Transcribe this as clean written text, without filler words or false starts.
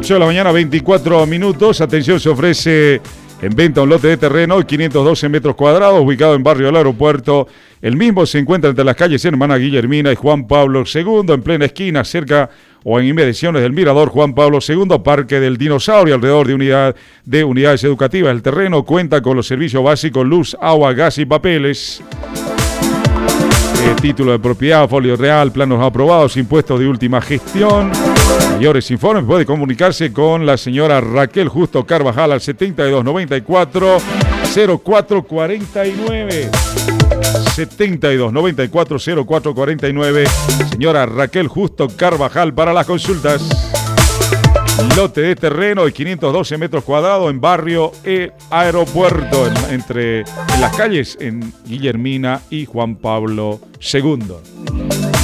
8 de la mañana, 24 minutos. Atención, se ofrece en venta un lote de terreno de 512 metros cuadrados, ubicado en barrio del Aeropuerto. El mismo se encuentra entre las calles Hermana Guillermina y Juan Pablo II, en plena esquina, cerca o en inmediaciones del Mirador Juan Pablo II, Parque del Dinosaurio, alrededor de unidades educativas. El terreno cuenta con los servicios básicos: luz, agua, gas y papeles. Título de propiedad, folio real, planos aprobados, impuestos de última gestión. Mayores informes puede comunicarse con la señora Raquel Justo Carvajal al 7294 0449. 7294 0449. Señora Raquel Justo Carvajal para las consultas. Lote de terreno de 512 metros cuadrados en barrio Aeropuerto, en las calles en Guillermina y Juan Pablo II.